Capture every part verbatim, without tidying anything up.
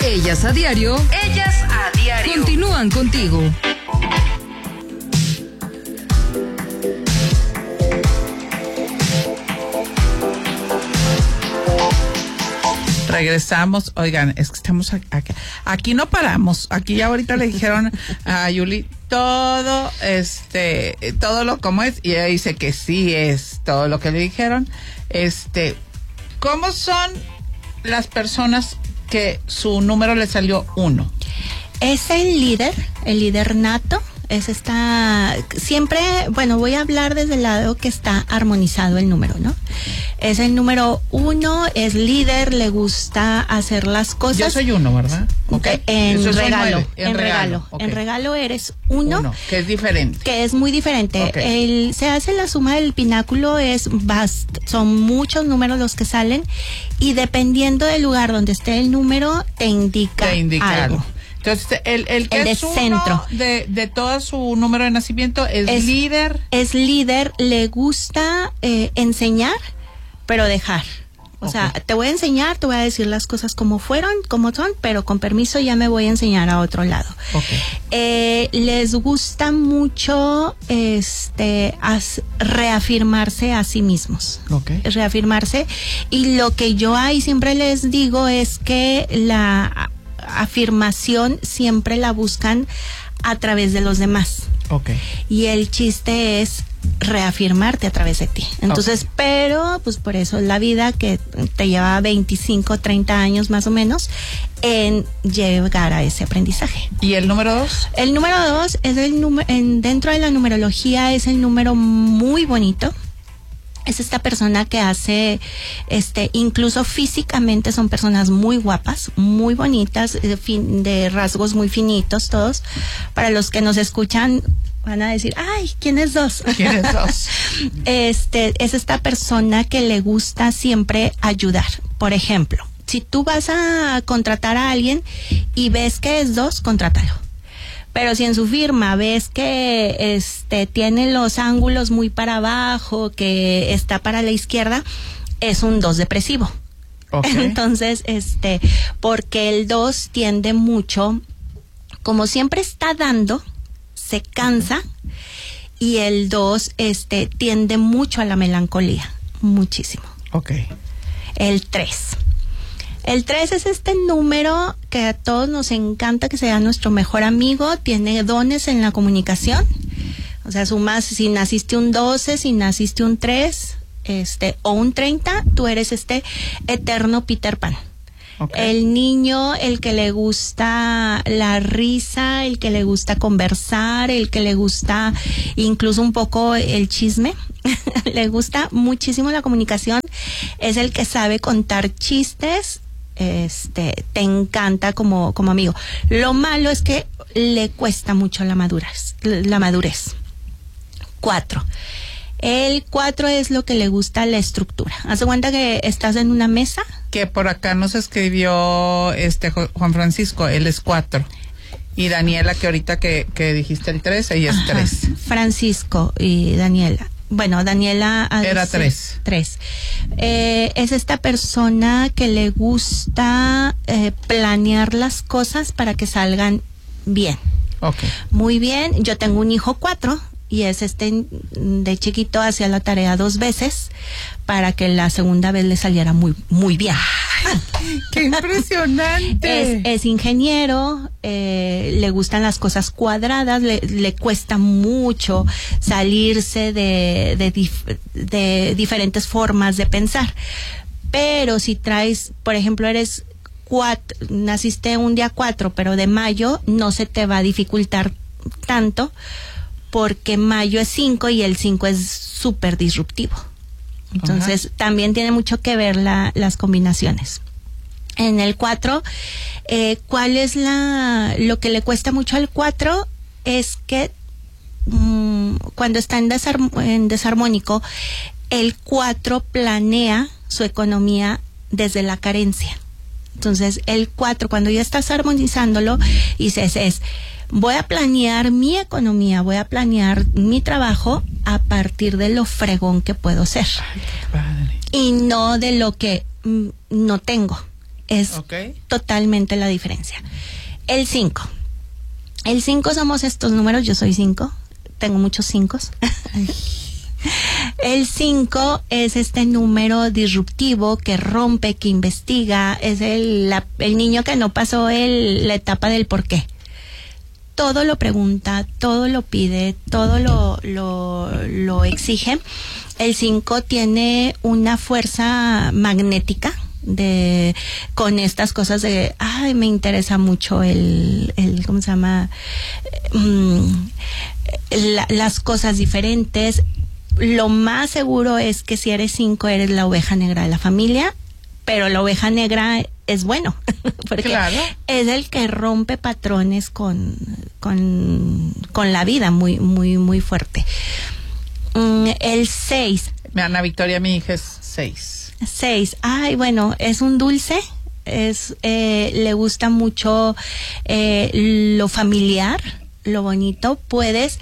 Ellas a diario. Ellas a diario. Continúan contigo. Regresamos, oigan, es que estamos aquí, aquí no paramos, aquí ya ahorita le dijeron a Yuli todo, este, todo lo como es, y ella dice que sí es todo lo que le dijeron. Este, ¿cómo son las personas que su número le salió uno? Es el líder, el líder nato. Es esta, siempre, bueno, voy a hablar desde el lado que está armonizado el número, ¿no? Es el número uno, es líder, le gusta hacer las cosas. Yo soy uno, ¿verdad? Okay. En, Eso regalo, en, en regalo, en regalo, okay. En regalo eres uno, uno, que es diferente. Que es muy diferente. Okay. El, se hace la suma del pináculo, es bast, son muchos números los que salen, y dependiendo del lugar donde esté el número, te indica, te indica algo. algo. Entonces, el, el que el es uno centro de, de todo su número de nacimiento es, es líder. Es líder, le gusta eh, enseñar, pero dejar. O okay. sea, te voy a enseñar, te voy a decir las cosas como fueron, como son, pero con permiso ya me voy a enseñar a otro lado. Okay. Eh, les gusta mucho este as, reafirmarse a sí mismos. Okay. Reafirmarse. Y lo que yo ahí siempre les digo es que la afirmación siempre la buscan a través de los demás. Okay. Y el chiste es reafirmarte a través de ti. Entonces, okay. pero pues por eso es la vida que te lleva veinticinco, treinta años más o menos en llegar a ese aprendizaje. ¿Y el número dos? El número dos es el número, en, dentro de la numerología es el número muy bonito. Es esta persona que hace, este, incluso físicamente son personas muy guapas, muy bonitas, de, fin, de rasgos muy finitos todos. Para los que nos escuchan van a decir, ay, ¿quién es dos? ¿Quién es dos? Este, es esta persona que le gusta siempre ayudar. Por ejemplo, si tú vas a contratar a alguien y ves que es dos, contrátalo. Pero si en su firma ves que este tiene los ángulos muy para abajo, que está para la izquierda, es un dos depresivo. Okay. Entonces, este, porque el dos tiende mucho, como siempre está dando, se cansa, y el dos este tiende mucho a la melancolía, muchísimo. Okay. El tres. El tres es este número que a todos nos encanta que sea nuestro mejor amigo, tiene dones en la comunicación. O sea, sumas, si naciste un doce, si naciste un tres, este, o un treinta, tú eres este eterno Peter Pan. Okay. El niño, el que le gusta la risa, el que le gusta conversar, el que le gusta incluso un poco el chisme, le gusta muchísimo la comunicación, es el que sabe contar chistes, este, te encanta como, como amigo. Lo malo es que le cuesta mucho la madurez, la madurez. Cuatro. El cuatro es lo que le gusta la estructura. Haz de cuenta que estás en una mesa. Que por acá nos escribió este Juan Francisco, él es cuatro. Y Daniela, que ahorita que, que dijiste el tres, ella es Ajá. tres. Francisco y Daniela. Bueno, Daniela... Era tres. Tres. Eh, es esta persona que le gusta eh, planear las cosas para que salgan bien. Okay. Muy bien. Yo tengo un hijo cuatro. Y es este, de chiquito hacía la tarea dos veces para que la segunda vez le saliera muy muy bien. ¡Ay, qué impresionante! Es, es ingeniero, eh, le gustan las cosas cuadradas, le, le cuesta mucho salirse de, de, dif, de diferentes formas de pensar. Pero si traes, por ejemplo, eres cuatro, naciste un día cuatro, pero de mayo, no se te va a dificultar tanto, porque mayo es cinco y el cinco es súper disruptivo. Entonces, Ajá. también tiene mucho que ver la, las combinaciones. En el cuatro, eh, ¿cuál es la lo que le cuesta mucho al cuatro? Es que mmm, cuando está en, desarm en desarmónico, el cuatro planea su economía desde la carencia. Entonces, el cuatro, cuando ya estás armonizándolo, dices, es... voy a planear mi economía, voy a planear mi trabajo a partir de lo fregón que puedo ser. Ay, qué padre. Y no de lo que mm, no tengo. Es Okay. totalmente la diferencia. El cinco. El cinco somos estos números, yo soy cinco, tengo muchos cinco. El cinco es este número disruptivo que rompe, que investiga, es el, la, el niño que no pasó el, la etapa del por qué. Todo lo pregunta, todo lo pide, todo lo, lo, lo exige. El cinco tiene una fuerza magnética de con estas cosas de ay me interesa mucho el el cómo se llama mm, la, las cosas diferentes. Lo más seguro es que si eres cinco eres la oveja negra de la familia, pero la oveja negra es bueno porque claro. Es el que rompe patrones con con con la vida muy muy muy fuerte. mm, el seis. Ana Victoria, mi hija, es seis. Seis. Ay, bueno, es un dulce. Es, eh, le gusta mucho eh, lo familiar, lo bonito. Puedes.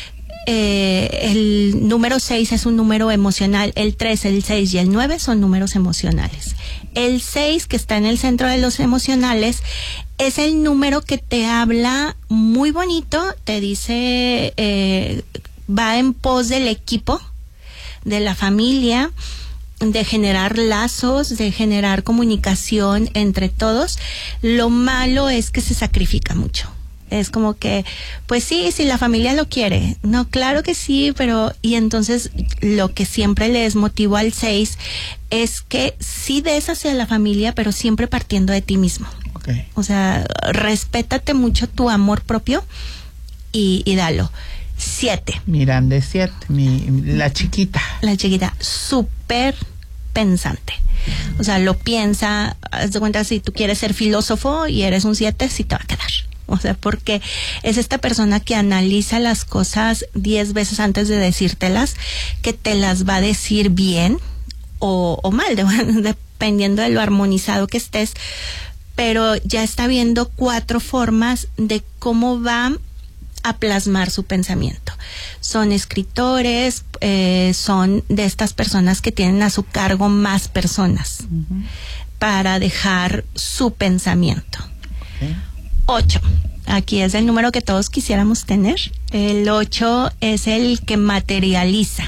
Eh, el número seis es un número emocional. El tres, el seis y el nueve son números emocionales. El seis, que está en el centro de los emocionales, es el número que te habla muy bonito. Te dice, eh, va en pos del equipo, de la familia, de generar lazos, de generar comunicación entre todos. Lo malo es que se sacrifica mucho. Es como que, pues sí, si la familia lo quiere. No, claro que sí, pero... Y entonces lo que siempre les motivó al seis es que sí des hacia la familia, pero siempre partiendo de ti mismo. Okay. O sea, respétate mucho tu amor propio y, y dalo. Siete. Miranda es siete, mi, la chiquita. La chiquita, súper pensante. O sea, lo piensa, haz de cuenta, si tú quieres ser filósofo y eres un siete, sí te va a quedar. O sea, porque es esta persona que analiza las cosas diez veces antes de decírtelas, que te las va a decir bien o, o mal, de, dependiendo de lo armonizado que estés, pero ya está viendo cuatro formas de cómo va a plasmar su pensamiento. Son escritores, eh, son de estas personas que tienen a su cargo más personas uh-huh. para dejar su pensamiento. Okay. Ocho. Aquí es el número que todos quisiéramos tener. El ocho es el que materializa.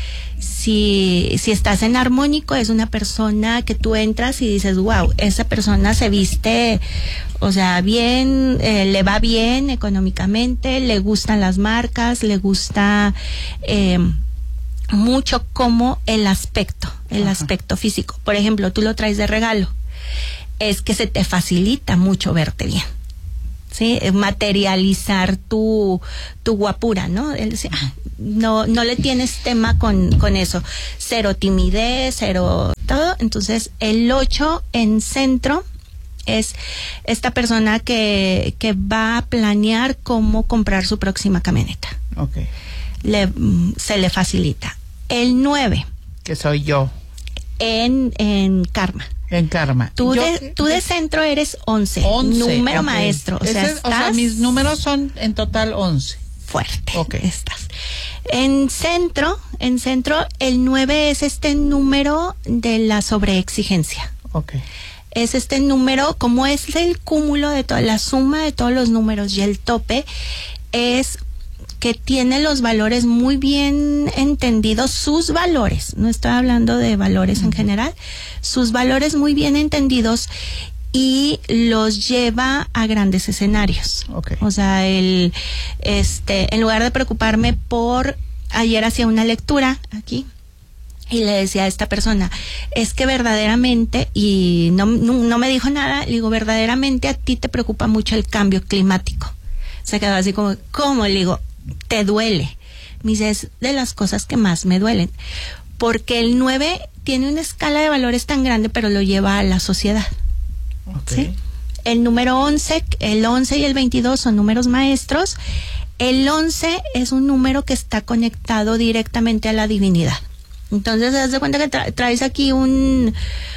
Si, si estás en armónico, es una persona que tú entras y dices, wow, esa persona se viste, o sea, bien, eh, le va bien económicamente, le gustan las marcas, le gusta eh, mucho como el aspecto, el Ajá. aspecto físico. Por ejemplo, tú lo traes de regalo, es que se te facilita mucho verte bien. Sí, materializar tu tu guapura, ¿no? Él dice, ah, no no le tienes tema con con eso, cero timidez, cero todo. Entonces el ocho en centro es esta persona que que va a planear cómo comprar su próxima camioneta. Okay. Le se le facilita. El nueve, que soy yo. En en karma. En karma. Tú, Yo, de, tú de centro eres once, once número okay. maestro. O sea, Ese, o sea, mis números son en total once. Fuerte. Okay. Estás. En centro, en centro, el nueve es este número de la sobreexigencia. Okay. Es este número, como es el cúmulo de toda la suma de todos los números y el tope, es que tiene los valores muy bien entendidos, sus valores, no estoy hablando de valores uh-huh. en general, sus valores muy bien entendidos y los lleva a grandes escenarios. Okay. O sea, el, este, en lugar de preocuparme por, ayer hacía una lectura aquí y le decía a esta persona, es que verdaderamente, y no, no, no me dijo nada, le digo, verdaderamente a ti te preocupa mucho el cambio climático. Se quedó así como, ¿cómo? Le digo, te duele. Me dice, es de las cosas que más me duelen, porque el nueve tiene una escala de valores tan grande, pero lo lleva a la sociedad. Okay. ¿Sí? El número once, el once y el veintidós son números maestros. El once es un número que está conectado directamente a la divinidad. Entonces, te das de cuenta que tra- traes aquí un,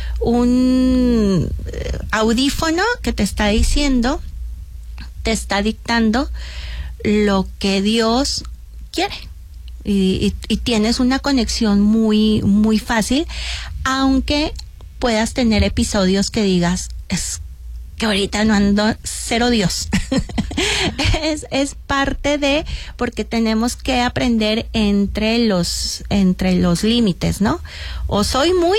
un audífono que te está diciendo, te está dictando lo que Dios quiere y, y, y tienes una conexión muy muy fácil, aunque puedas tener episodios que digas, es que ahorita no ando cero Dios. es, es parte de, porque tenemos que aprender entre los, entre los límites, ¿no? O soy muy,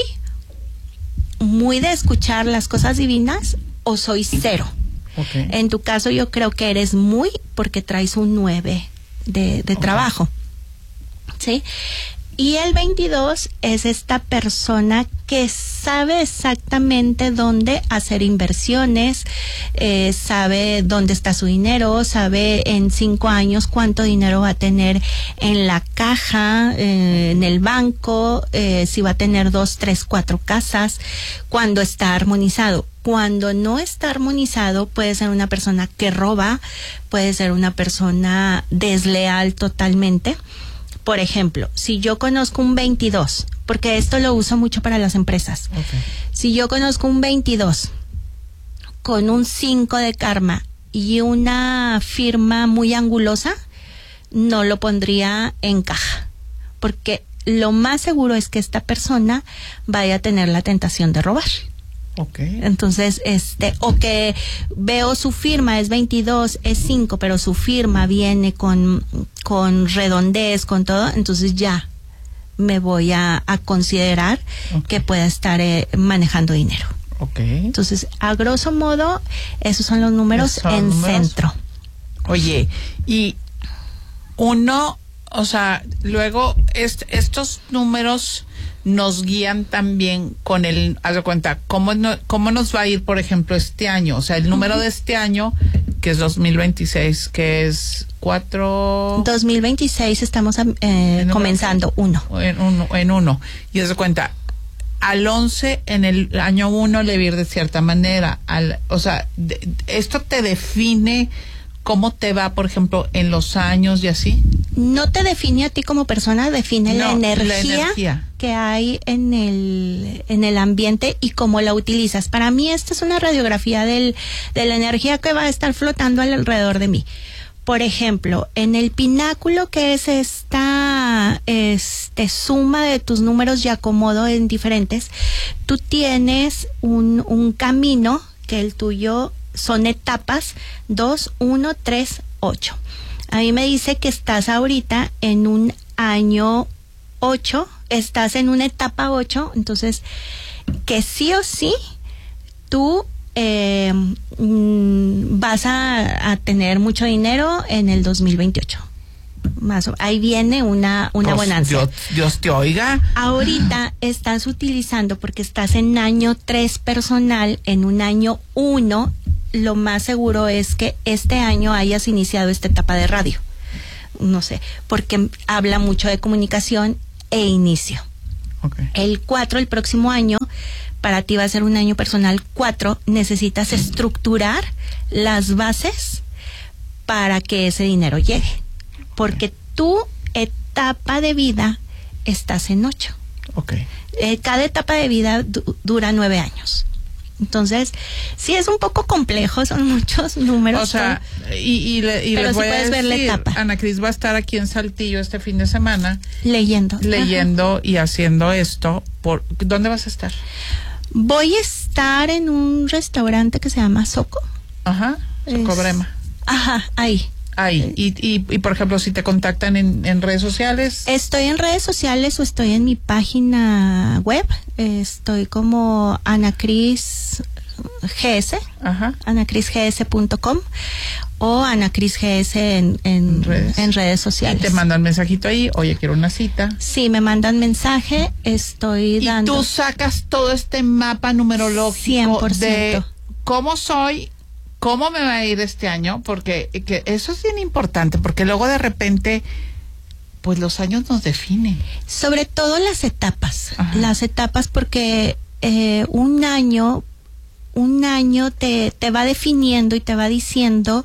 muy de escuchar las cosas divinas, o soy cero. Okay. En tu caso yo creo que eres muy, porque traes un nueve de, de okay. trabajo. ¿Sí? Y el veintidós es esta persona que sabe exactamente dónde hacer inversiones, eh, sabe dónde está su dinero, sabe en cinco años cuánto dinero va a tener en la caja, eh, en el banco, eh, si va a tener dos, tres, cuatro casas, cuando está armonizado. Cuando no está armonizado, puede ser una persona que roba, puede ser una persona desleal totalmente. Por ejemplo, si yo conozco un veintidós, porque esto lo uso mucho para las empresas. Okay. Si yo conozco un veintidós con un cinco de karma y una firma muy angulosa, no lo pondría en caja, porque lo más seguro es que esta persona vaya a tener la tentación de robar. Okay. Entonces, este, o que veo su firma es veintidós, es cinco, pero su firma viene con, con redondez, con todo, entonces ya me voy a, a considerar okay. que pueda estar eh, manejando dinero. Okay. Entonces, a grosso modo, esos son los números son en números? Centro. Oye, y uno, o sea, luego est- estos números nos guían también con el, haz de cuenta, cómo, no, cómo nos va a ir, por ejemplo, este año. O sea, el número uh-huh. de este año, que es dos mil veintiséis, que es cuatro... dos mil veintiséis estamos eh, comenzando uno. En uno. En uno. Y haz de cuenta, al once en el año uno le va a ir de cierta manera. Al, o sea, de, esto te define cómo te va, por ejemplo, en los años y así. No te define a ti como persona, define no, la, energía la energía que hay en el en el ambiente y cómo la utilizas. Para mí esta es una radiografía del, de la energía que va a estar flotando alrededor de mí. Por ejemplo, en el pináculo, que es esta este, suma de tus números y acomodo en diferentes, tú tienes un, un camino que el tuyo son etapas, dos, uno, tres, ocho. A mí me dice que estás ahorita en un año ocho, estás en una etapa ocho, entonces que sí o sí tú eh, mm, vas a, a tener mucho dinero en el dos mil veintiocho. Más o, ahí viene una, una pues bonanza. Dios, Dios te oiga. Ahorita estás utilizando, porque estás en año tres personal, en un año uno, lo más seguro es que este año hayas iniciado esta etapa de radio. No sé, porque habla mucho de comunicación e inicio. Okay. El cuatro, el próximo año, para ti va a ser un año personal cuatro, necesitas estructurar las bases para que ese dinero llegue. Porque tu etapa de vida estás en ocho. Okay. Eh, cada etapa de vida du- dura nueve años. Entonces, sí es un poco complejo, son muchos números. O sea, y, y, le, y pero les sí voy puedes a ver la decir, etapa. Ana Cris va a estar aquí en Saltillo este fin de semana. Leyendo. Leyendo Ajá. y haciendo esto. Por, ¿dónde vas a estar? Voy a estar en un restaurante que se llama Soco. Ajá, Soco es, Brema. Ajá, ahí. Ahí. Y, y, y, por ejemplo, si te contactan en, en redes sociales. Estoy en redes sociales o estoy en mi página web. Estoy como Ana Cris G S, Ajá. ana cris g s punto com o Ana Cris G S en, en, redes. en redes sociales. Y te mandan mensajito ahí, oye, quiero una cita. Sí, me mandan mensaje, estoy y dando. Y tú sacas todo este mapa numerológico cien por ciento. de cómo soy, cómo me va a ir este año, porque que eso es bien importante, porque luego de repente, pues los años nos definen. Sobre todo las etapas, Ajá. las etapas porque eh, un año, un año te, te va definiendo y te va diciendo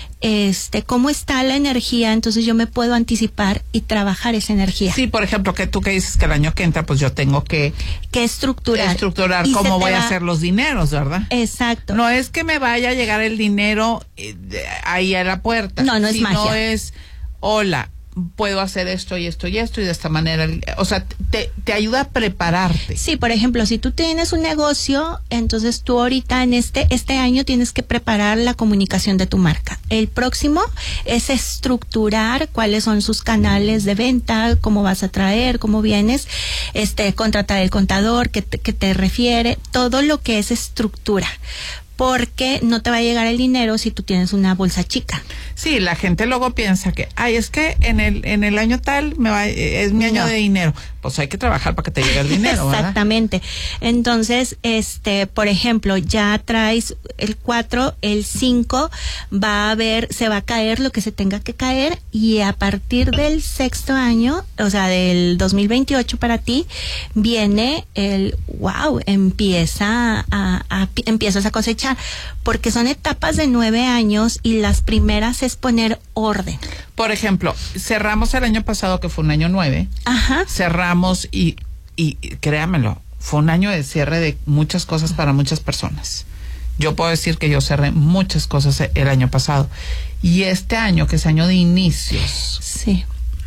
este cómo está la energía, entonces yo me puedo anticipar y trabajar esa energía. Sí, por ejemplo, que tú que dices que el año que entra, pues yo tengo que que estructurar, estructurar y cómo voy va... a hacer los dineros, ¿verdad? Exacto. No es que me vaya a llegar el dinero eh, de, ahí a la puerta. No, no es sino magia. es, hola, puedo hacer esto y esto y esto y de esta manera. O sea, te, te ayuda a prepararte. Sí, por ejemplo, si tú tienes un negocio, entonces tú ahorita en este, este año tienes que preparar la comunicación de tu marca. El próximo es estructurar cuáles son sus canales de venta, cómo vas a traer, cómo vienes, este, contratar el contador, que te, que te refiere, todo lo que es estructura. Porque no te va a llegar el dinero si tú tienes una bolsa chica. Sí, la gente luego piensa que, ay, es que en el en el año tal me va, es mi año No. de dinero. Pues hay que trabajar para que te llegue el dinero, ¿verdad? Exactamente. Entonces, este, por ejemplo, ya traes el cuatro, el cinco, va a haber, se va a caer lo que se tenga que caer, y a partir del sexto año, o sea, del dos mil veintiocho para ti, viene el, wow, empieza a, a empiezas a cosechar, porque son etapas de nueve años y las primeras es poner orden. Por ejemplo, cerramos el año pasado, que fue un año nueve. Ajá. Cerramos y, y créamelo, fue un año de cierre de muchas cosas para muchas personas. Yo puedo decir que yo cerré muchas cosas el año pasado. Y este año, que es año de inicios, Sí.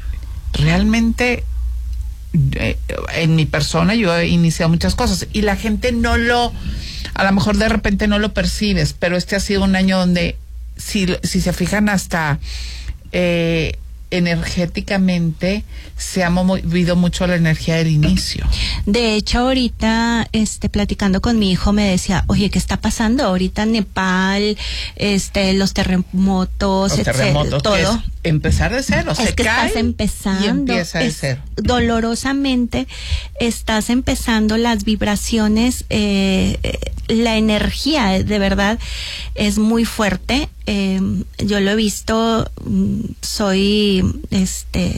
realmente eh, en mi persona yo he iniciado muchas cosas y la gente no lo, a lo mejor de repente no lo percibes, pero este ha sido un año donde, si, si se fijan, hasta eh, energéticamente se ha movido mucho la energía del inicio. De hecho, ahorita, este, platicando con mi hijo, me decía, oye, ¿qué está pasando? Ahorita Nepal, este, los terremotos, Los etcétera, terremotos, todo. que es empezar de cero, Es se que cae estás empezando, y empieza de es- cero. dolorosamente estás empezando las vibraciones, eh, eh, la energía, eh, de verdad, es muy fuerte. Eh, yo lo he visto, mm, soy, este,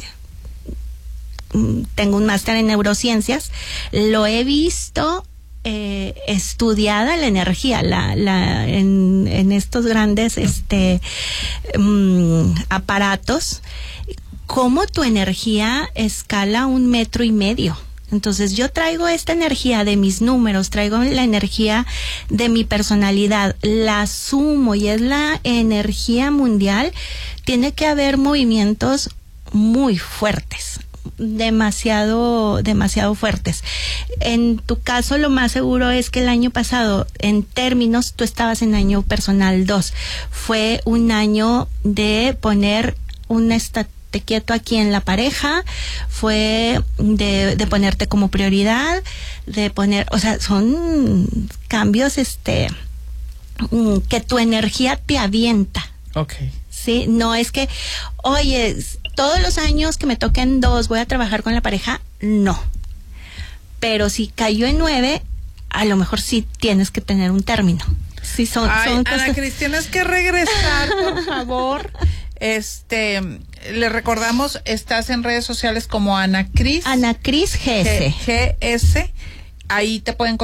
mm, tengo un máster en neurociencias, lo he visto. Eh, estudiada la energía, la, la, en, en estos grandes, este, mm, aparatos, cómo tu energía escala un metro y medio. Entonces yo traigo esta energía de mis números, traigo la energía de mi personalidad, la sumo y es la energía mundial. Tiene que haber movimientos muy fuertes, demasiado, demasiado fuertes. En tu caso, lo más seguro es que el año pasado, en términos, tú estabas en año personal dos. Fue un año de poner un estate quieto aquí en la pareja, fue de, de ponerte como prioridad, de poner, o sea, son cambios, este, mm, que tu energía te avienta. Okay. Sí, no es que, oye, todos los años que me toquen dos voy a trabajar con la pareja, no. Pero si cayó en nueve, a lo mejor sí tienes que tener un término. Sí, son, Ay, son Ana cosas- Cris, tienes que regresar, por favor. Este, le recordamos, estás en redes sociales como Ana Cris. Ana Cris G S. G S. Ahí te pueden